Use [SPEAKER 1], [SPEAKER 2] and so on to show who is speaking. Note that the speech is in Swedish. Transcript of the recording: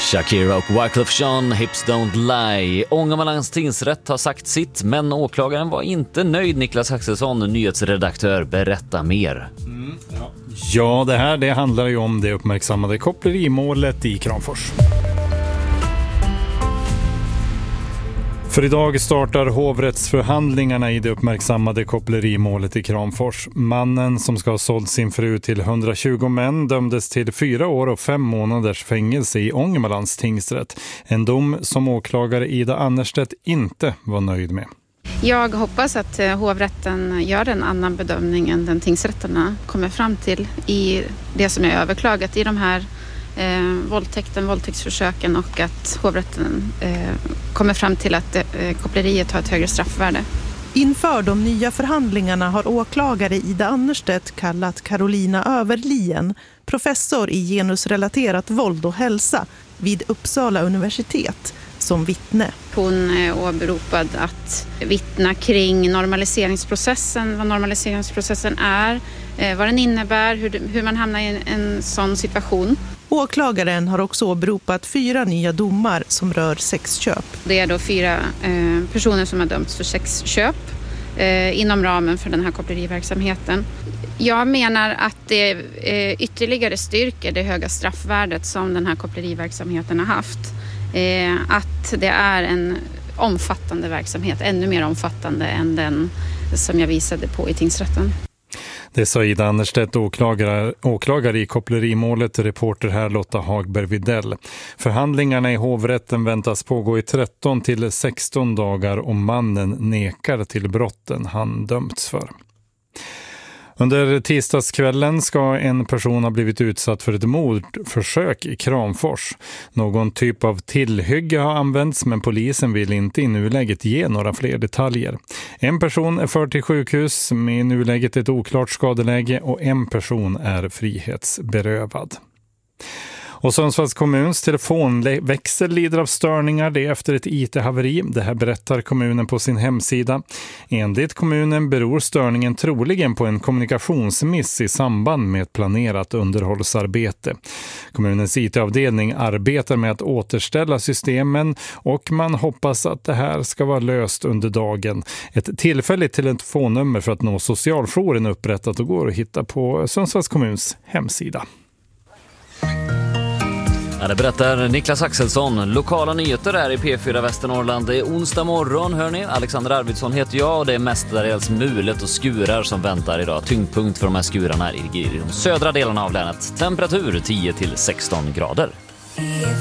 [SPEAKER 1] Shakira och Wyclef Jean, Hips Don't Lie. Ångermanlands tingsrätt har sagt sitt, men åklagaren var inte nöjd. Niklas Axelsson, nyhetsredaktör, berätta mer.
[SPEAKER 2] Ja, det handlar ju om det uppmärksammade kopplerimålet i Kramfors. För idag startar hovrättsförhandlingarna i det uppmärksammade kopplerimålet i Kramfors. Mannen som ska ha sålt sin fru till 120 män dömdes till 4 år och 5 månaders fängelse i Ångermanlands tingsrätt. En dom som åklagare Ida Annerstedt inte var nöjd med.
[SPEAKER 3] Jag hoppas att hovrätten gör en annan bedömning än den tingsrätterna kommer fram till i det som är överklagat i de här våldtäktsförsöken, och att hovrätten kommer fram till att koppleriet har ett högre straffvärde.
[SPEAKER 4] Inför de nya förhandlingarna har åklagare Ida Annerstedt kallat Carolina Överlien, professor i genusrelaterat våld och hälsa vid Uppsala universitet, som vittne.
[SPEAKER 3] Hon åberopad att vittna kring normaliseringsprocessen, vad normaliseringsprocessen är, vad den innebär, hur man hamnar i en sån situation.
[SPEAKER 4] Åklagaren har också åberopat 4 nya domar som rör sexköp.
[SPEAKER 3] Det är då 4 personer som har dömts för sexköp inom ramen för den här koppleriverksamheten. Jag menar att det ytterligare styrker det höga straffvärdet som den här koppleriverksamheten har haft. Att det är en omfattande verksamhet, ännu mer omfattande än den som jag visade på i tingsrätten.
[SPEAKER 2] Det sa Ida Annerstedt, åklagare i kopplerimålet, reporter här Lotta Hagberg-Videll. Förhandlingarna i hovrätten väntas pågå i 13 till 16 dagar om mannen nekar till brotten han dömts för. Under tisdagskvällen ska en person ha blivit utsatt för ett mordförsök i Kramfors. Någon typ av tillhygge har använts, men polisen vill inte i nuläget ge några fler detaljer. En person är förd till sjukhus med i nuläget ett oklart skadeläge, och en person är frihetsberövad. Och Sundsvalls kommuns telefonväxel lider av störningar. Det är efter ett IT-haveri. Det här berättar kommunen på sin hemsida. Enligt kommunen beror störningen troligen på en kommunikationsmiss i samband med ett planerat underhållsarbete. Kommunens IT-avdelning arbetar med att återställa systemen, och man hoppas att det här ska vara löst under dagen. Ett tillfälligt telefonnummer för att nå socialjouren är upprättat och går att hitta på Sundsvalls kommuns hemsida.
[SPEAKER 1] Ja, det berättar Niklas Axelsson. Lokala nyheter är i P4 Västernorrland. Det är onsdag morgon, hör ni. Alexander Arvidsson heter jag, och det är mestadels mulet och skurar som väntar idag. Tyngdpunkt för de här skurarna i de södra delarna av länet. Temperatur 10 till 16 grader.